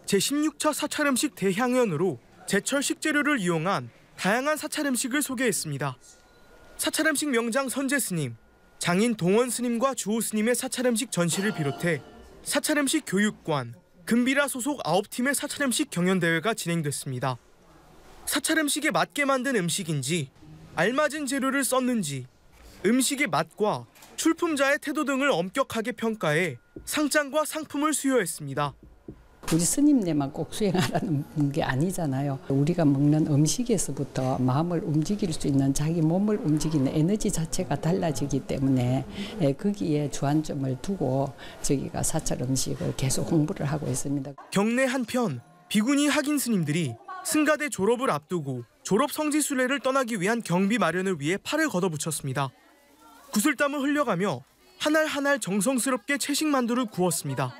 제16차 사찰음식 대향연으로 제철 식재료를 이용한 다양한 사찰음식을 소개했습니다. 사찰음식 명장 선제스님, 장인 동원스님과 주호스님의 사찰음식 전시를 비롯해 사찰음식 교육관, 금비라 소속 9팀의 사찰음식 경연대회가 진행됐습니다. 사찰음식에 맞게 만든 음식인지, 알맞은 재료를 썼는지, 음식의 맛과 출품자의 태도 등을 엄격하게 평가해 상장과 상품을 수여했습니다. 우리 스님네만 꼭 수행하라는 게 아니잖아요. 우리가 먹는 음식에서부터 마음을 움직일 수 있는 자기 몸을 움직이는 에너지 자체가 달라지기 때문에 거기에 주안점을 두고 저희가 사찰 음식을 계속 홍보를 하고 있습니다. 경내 한편 비구니 학인 스님들이 승가대 졸업을 앞두고 졸업 성지 순례를 떠나기 위한 경비 마련을 위해 팔을 걷어붙였습니다. 구슬땀을 흘려가며 한 알 한 알 정성스럽게 채식만두를 구웠습니다.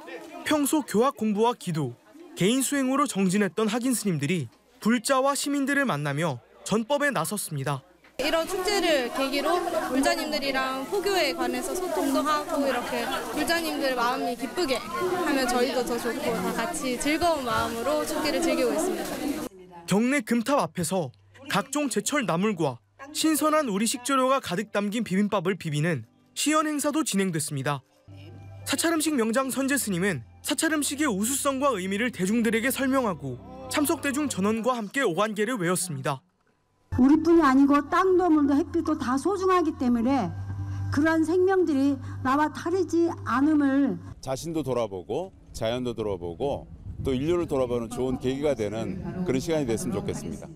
평소 교학 공부와 기도, 개인 수행으로 정진했던 학인 스님들이 불자와 시민들을 만나며 전법에 나섰습니다. 이런 축제를 계기로 불자님들이랑 포교에 관해서 소통도 하고 이렇게 불자님들 마음이 기쁘게 하면 저희도 더 좋고 다 같이 즐거운 마음으로 축제를 즐기고 있습니다. 경내 금탑 앞에서 각종 제철 나물과 신선한 우리 식재료가 가득 담긴 비빔밥을 비비는 시연 행사도 진행됐습니다. 사찰음식 명장 선제스님은 사찰음식의 우수성과 의미를 대중들에게 설명하고 참석대중 전원과 함께 오관계를 외웠습니다. 우리뿐이 아니고 땅도 물도 햇빛도 다 소중하기 때문에 그러한 생명들이 나와 다르지 않음을 자신도 돌아보고 자연도 돌아보고 또 인류를 돌아보는 좋은 계기가 되는 그런 시간이 됐으면 좋겠습니다.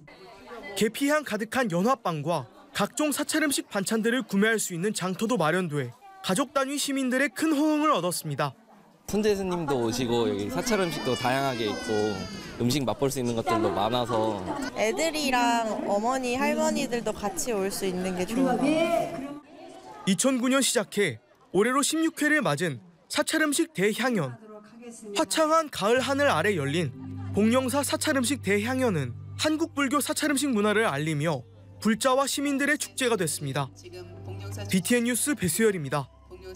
계피향 가득한 연화빵과 각종 사찰음식 반찬들을 구매할 수 있는 장터도 마련돼 가족 단위 시민들의 큰 호응을 얻었습니다. 선제스님도 오시고 여기 사찰 음식도 다양하게 있고 음식 맛볼 수 있는 것들도 많아서 애들이랑 어머니, 할머니들도 같이 올 수 있는 게 좋은 것 같아요. 2009년 시작해 올해로 16회를 맞은 사찰음식 대향연. 화창한 가을 하늘 아래 열린 봉영사 사찰음식 대향연은 한국 불교 사찰음식 문화를 알리며 불자와 시민들의 축제가 됐습니다. BTN 뉴스 배수열입니다.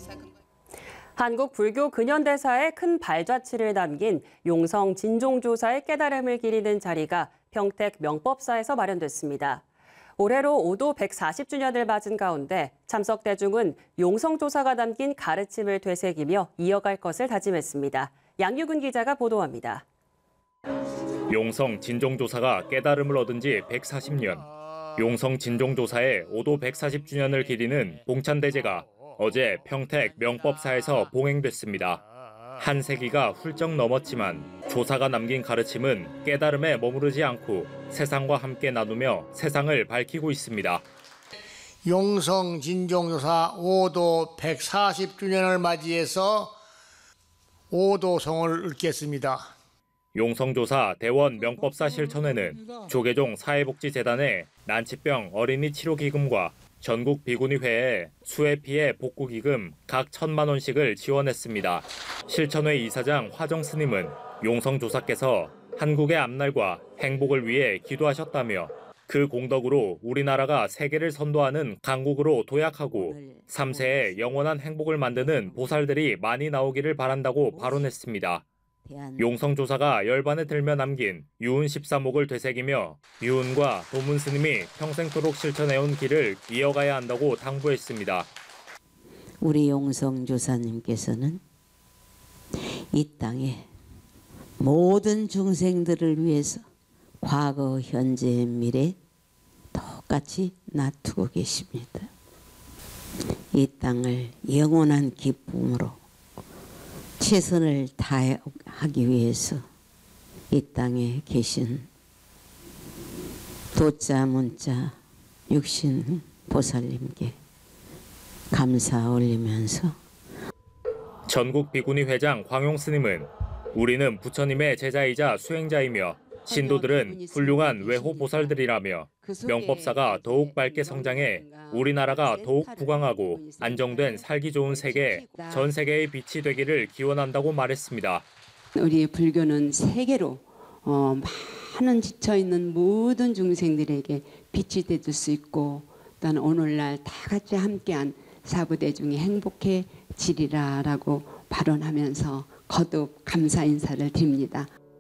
한국 불교 근현대사의 큰 발자취를 남긴 용성 진종조사의 깨달음을 기리는 자리가 평택 명법사에서 마련됐습니다. 올해로 오도 140주년을 맞은 가운데 참석 대중은 용성조사가 담긴 가르침을 되새기며 이어갈 것을 다짐했습니다. 양유근 기자가 보도합니다. 용성 진종조사가 깨달음을 얻은 지 140년. 용성 진종조사의 오도 140주년을 기리는 봉찬대제가 어제 평택 명법사에서 봉행됐습니다. 한 세기가 훌쩍 넘었지만 조사가 남긴 가르침은 깨달음에 머무르지 않고 세상과 함께 나누며 세상을 밝히고 있습니다. 용성 진종조사 오도 140주년을 맞이해서 오도성을 읊겠습니다. 용성조사 대원 명법사 실천회는 조계종 사회복지재단의 난치병 어린이 치료기금과 전국 비구니회에 수해 피해 복구기금 각 1,000만 원씩을 지원했습니다. 실천회 이사장 화정 스님은 용성조사께서 한국의 앞날과 행복을 위해 기도하셨다며 그 공덕으로 우리나라가 세계를 선도하는 강국으로 도약하고 3세에 영원한 행복을 만드는 보살들이 많이 나오기를 바란다고 발언했습니다. 용성조사가 열반에 들며 남긴 유은 13옥을 되새기며 유은과 도문 스님이 평생토록 실천해온 길을 이어가야 한다고 당부했습니다. 우리 용성조사님께서는 이 땅에 모든 중생들을 위해서 과거, 현재, 미래 똑같이 놔두고 계십니다. 이 땅을 영원한 기쁨으로 최선을 다하기 위해서 이 땅에 계신 도자, 문자, 육신 보살님께 감사 올리면서 전국 비구니 회장 광용 스님은 우리는 부처님의 제자이자 수행자이며 신도들은 훌륭한 외호 보살들이라며 명법사가 더욱 밝게 성장해 우리나라가 더욱 부강하고 안정된 살기 좋은 세계, 전 세계의 빛이 되기를 기원한다고 말했습니다. 우리 불교는 세계로 많은 지쳐있는 모든 중생들에게 빛이 되줄 수 있고 또한 오늘날 다 같이 함께한 사부대중이 행복해지리라라고 발언하면서 거듭 감사 인사를 드립니다.